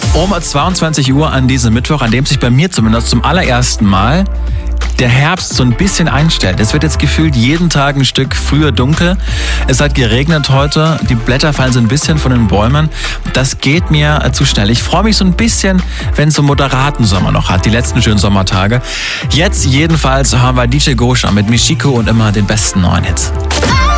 Um 22 Uhr an diesem Mittwoch, an dem sich bei mir zumindest zum allerersten Mal der Herbst so ein bisschen einstellt. Es wird jetzt gefühlt jeden Tag ein Stück früher dunkel. Es hat geregnet heute. Die Blätter fallen so ein bisschen von den Bäumen. Das geht mir zu schnell. Ich freue mich so ein bisschen, wenn es so einen moderaten Sommer noch hat. Die letzten schönen Sommertage. Jetzt jedenfalls haben wir DJ Gosha mit Michiko und immer den besten neuen Hits.